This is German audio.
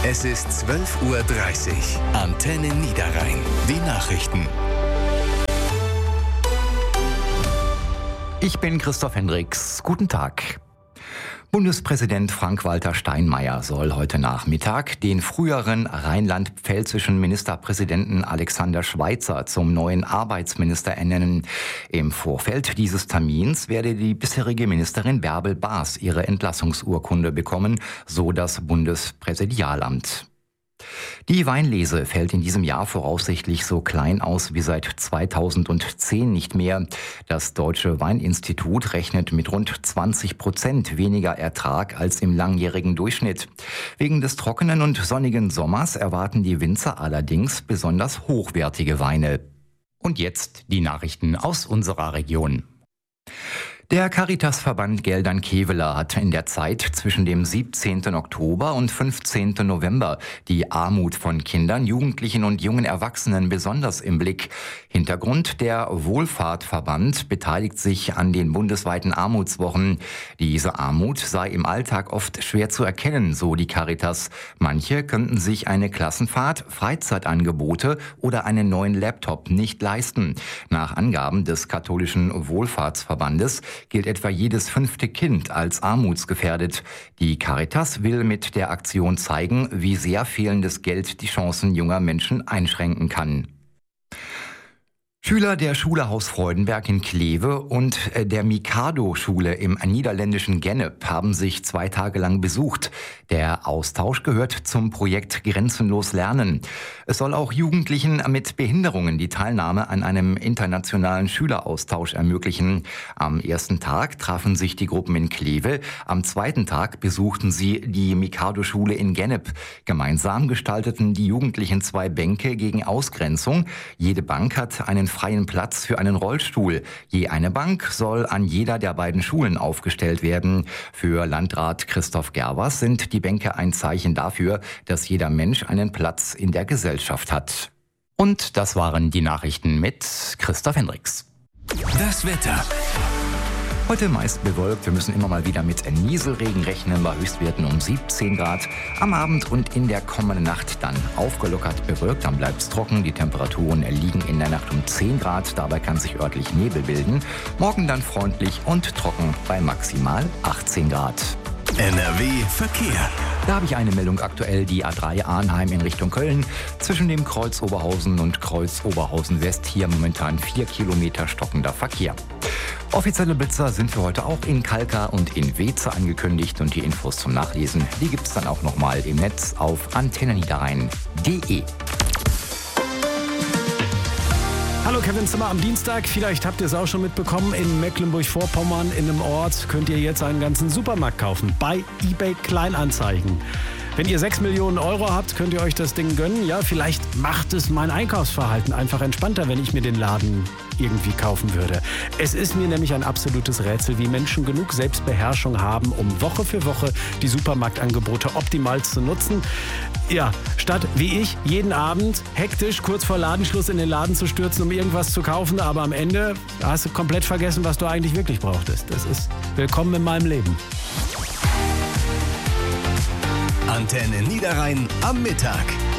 Es ist 12:30 Uhr. Antenne Niederrhein. Die Nachrichten. Ich bin Christoph Hendricks. Guten Tag. Bundespräsident Frank-Walter Steinmeier soll heute Nachmittag den früheren rheinland-pfälzischen Ministerpräsidenten Alexander Schweitzer zum neuen Arbeitsminister ernennen. Im Vorfeld dieses Termins werde die bisherige Ministerin Bärbel Baas ihre Entlassungsurkunde bekommen, so das Bundespräsidialamt. Die Weinlese fällt in diesem Jahr voraussichtlich so klein aus wie seit 2010 nicht mehr. Das Deutsche Weininstitut rechnet mit rund 20% weniger Ertrag als im langjährigen Durchschnitt. Wegen des trockenen und sonnigen Sommers erwarten die Winzer allerdings besonders hochwertige Weine. Und jetzt die Nachrichten aus unserer Region. Der Caritasverband Geldern-Kevela hat in der Zeit zwischen dem 17. Oktober und 15. November die Armut von Kindern, Jugendlichen und jungen Erwachsenen besonders im Blick. Hintergrund: der Wohlfahrtverband beteiligt sich an den bundesweiten Armutswochen. Diese Armut sei im Alltag oft schwer zu erkennen, so die Caritas. Manche könnten sich eine Klassenfahrt, Freizeitangebote oder einen neuen Laptop nicht leisten. Nach Angaben des katholischen Wohlfahrtsverbandes gilt etwa jedes 5. Kind als armutsgefährdet. Die Caritas will mit der Aktion zeigen, wie sehr fehlendes Geld die Chancen junger Menschen einschränken kann. Schüler der Schule Haus Freudenberg in Kleve und der Mikado-Schule im niederländischen Gennep haben sich 2 Tage lang besucht. Der Austausch gehört zum Projekt Grenzenlos Lernen. Es soll auch Jugendlichen mit Behinderungen die Teilnahme an einem internationalen Schüleraustausch ermöglichen. Am ersten Tag trafen sich die Gruppen in Kleve. Am zweiten Tag besuchten sie die Mikado-Schule in Gennep. Gemeinsam gestalteten die Jugendlichen 2 Bänke gegen Ausgrenzung. Jede Bank hat einen freien Platz für einen Rollstuhl. Je eine Bank soll an jeder der beiden Schulen aufgestellt werden. Für Landrat Christoph Gervers sind die Bänke ein Zeichen dafür, dass jeder Mensch einen Platz in der Gesellschaft hat. Und das waren die Nachrichten mit Christoph Hendricks. Das Wetter. Heute meist bewölkt, wir müssen immer mal wieder mit Nieselregen rechnen, bei Höchstwerten um 17 Grad. Am Abend und in der kommenden Nacht dann aufgelockert bewölkt, dann bleibt es trocken. Die Temperaturen liegen in der Nacht um 10 Grad, dabei kann sich örtlich Nebel bilden. Morgen dann freundlich und trocken bei maximal 18 Grad. NRW Verkehr. Da habe ich eine Meldung aktuell, die A3 Arnheim in Richtung Köln. Zwischen dem Kreuz Oberhausen und Kreuz Oberhausen West hier momentan 4 Kilometer stockender Verkehr. Offizielle Blitzer sind für heute auch in Kalka und in Weze angekündigt und die Infos zum Nachlesen, die gibt es dann auch nochmal im Netz auf antenneniederrhein.de. Hallo, Kevin Zimmer am Dienstag. Vielleicht habt ihr es auch schon mitbekommen. In Mecklenburg-Vorpommern in einem Ort könnt ihr jetzt einen ganzen Supermarkt kaufen. Bei eBay Kleinanzeigen. Wenn ihr 6 Millionen Euro habt, könnt ihr euch das Ding gönnen. Ja, vielleicht macht es mein Einkaufsverhalten einfach entspannter, wenn ich mir den Laden irgendwie kaufen würde. Es ist mir nämlich ein absolutes Rätsel, wie Menschen genug Selbstbeherrschung haben, um Woche für Woche die Supermarktangebote optimal zu nutzen. Ja, statt wie ich jeden Abend hektisch kurz vor Ladenschluss in den Laden zu stürzen, um irgendwas zu kaufen, aber am Ende hast du komplett vergessen, was du eigentlich wirklich brauchtest. Das ist willkommen in meinem Leben. Antenne Niederrhein am Mittag.